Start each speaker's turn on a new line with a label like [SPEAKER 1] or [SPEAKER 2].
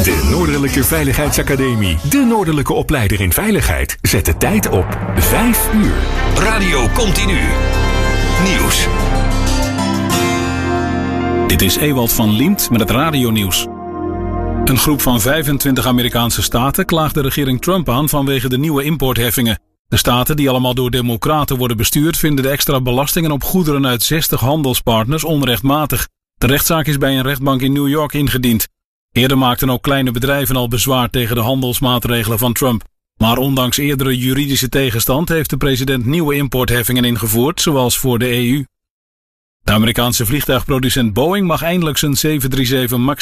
[SPEAKER 1] De Noordelijke Veiligheidsacademie. De Noordelijke opleider in veiligheid. Zet de tijd op 5 uur.
[SPEAKER 2] Radio Continu. Nieuws.
[SPEAKER 3] Dit is Ewald van Liemt met het radionieuws. Een groep van 25 Amerikaanse staten klaagt de regering Trump aan vanwege de nieuwe importheffingen. De staten, die allemaal door democraten worden bestuurd, vinden de extra belastingen op goederen uit 60 handelspartners onrechtmatig. De rechtszaak is bij een rechtbank in New York ingediend. Eerder maakten ook kleine bedrijven al bezwaar tegen de handelsmaatregelen van Trump. Maar ondanks eerdere juridische tegenstand heeft de president nieuwe importheffingen ingevoerd, zoals voor de EU. De Amerikaanse vliegtuigproducent Boeing mag eindelijk zijn 737 MAX